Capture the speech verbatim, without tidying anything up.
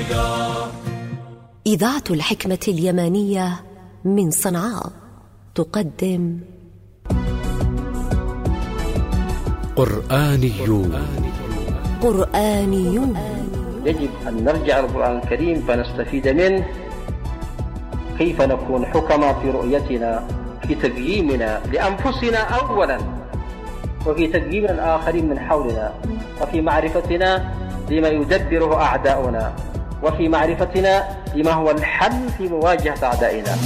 إذاعة الحكمة اليمانية من صنعاء تقدم قرآنيون. قرآنيون يجب أن نرجع للقرآن الكريم فنستفيد منه، كيف نكون حكما في رؤيتنا، في تقييمنا لأنفسنا أولا، وفي تقييم الآخرين من حولنا، وفي معرفتنا لما يدبره أعداؤنا، وفي معرفتنا لما هو الحل في مواجهة أعدائنا.